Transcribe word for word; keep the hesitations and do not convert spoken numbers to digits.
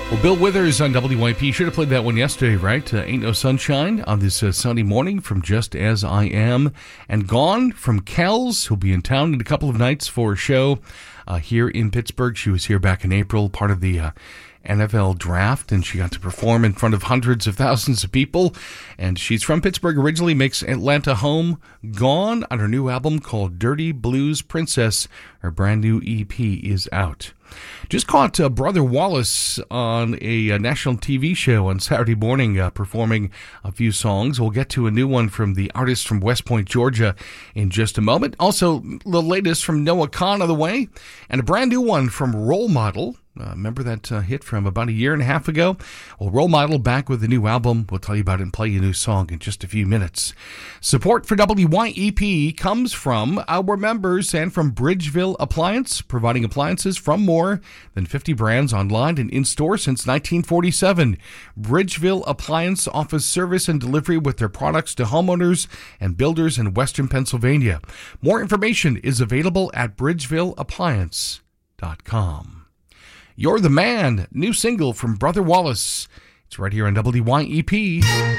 Well, Bill Withers on W Y P. Should have played that one yesterday, right? Uh, Ain't No Sunshine on this uh, Sunday morning from Just As I Am. And Gone from Kells, who'll be in town in a couple of nights for a show uh, here in Pittsburgh. She was here back in April, part of the uh, N F L draft, and she got to perform in front of hundreds of thousands of people. And she's from Pittsburgh originally, makes Atlanta home. Gone on her new album called Dirty Blues Princess. Her brand new E P is out. Just caught uh, Brother Wallace on a, a national T V show on Saturday morning uh, performing a few songs. We'll get to a new one from the artist from West Point, Georgia in just a moment. Also, the latest from Noah Kahan on the way, and a brand new one from Role Model. Uh, remember that uh, hit from about a year and a half ago? Well, Role Model back with a new album. We'll tell you about it and play you a new song in just a few minutes. Support for W Y E P comes from our members and from Bridgeville Appliance, providing appliances from more than fifty brands online and in-store since nineteen forty-seven. Bridgeville Appliance offers service and delivery with their products to homeowners and builders in Western Pennsylvania. More information is available at bridgeville appliance dot com. You're the Man, new single from Brother Wallace. It's right here on W Y E P.